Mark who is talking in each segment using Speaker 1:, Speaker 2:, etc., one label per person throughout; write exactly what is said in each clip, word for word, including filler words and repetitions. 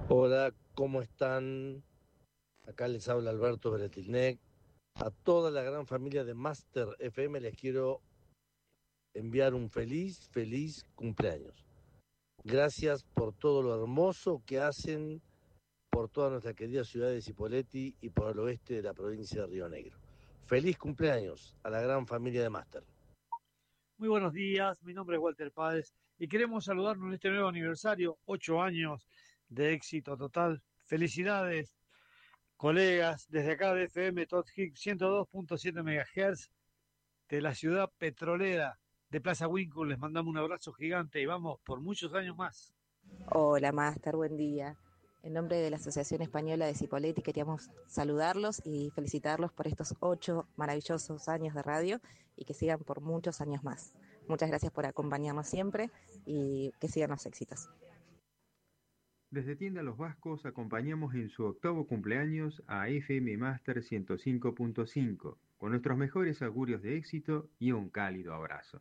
Speaker 1: Hola, ¿cómo están? Acá les habla Alberto Beretilnec. A toda la gran familia de Master F M les quiero enviar un feliz, feliz cumpleaños. Gracias por todo lo hermoso que hacen por toda nuestra querida ciudad de Cipolletti y por el oeste de la provincia de Río Negro. Feliz cumpleaños a la gran familia de Master.
Speaker 2: Muy buenos días, mi nombre es Walter Páez y queremos saludarnos en este nuevo aniversario, ocho años de éxito total. Felicidades, colegas, desde acá de F M Tot Hicks ciento dos punto siete megahertz de la ciudad petrolera de Plaza Winkle. Les mandamos un abrazo gigante y vamos por muchos años más.
Speaker 3: Hola, Master, buen día. En nombre de la Asociación Española de Cipolletti queríamos saludarlos y felicitarlos por estos ocho maravillosos años de radio y que sigan por muchos años más. Muchas gracias por acompañarnos siempre y que sigan los éxitos.
Speaker 4: Desde Tienda Los Vascos acompañamos en su octavo cumpleaños a F M Master ciento cinco punto cinco con nuestros mejores augurios de éxito y un cálido abrazo.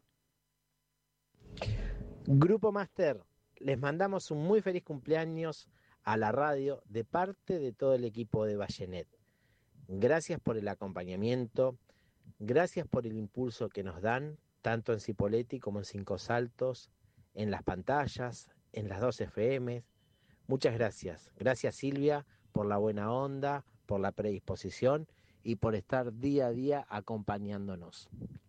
Speaker 5: Grupo Master, les mandamos un muy feliz cumpleaños a la radio de parte de todo el equipo de Vallenet. Gracias por el acompañamiento, gracias por el impulso que nos dan, tanto en Cipolletti como en Cinco Saltos, en las pantallas, en las dos F M. Muchas gracias. Gracias, Silvia, por la buena onda, por la predisposición y por estar día a día acompañándonos.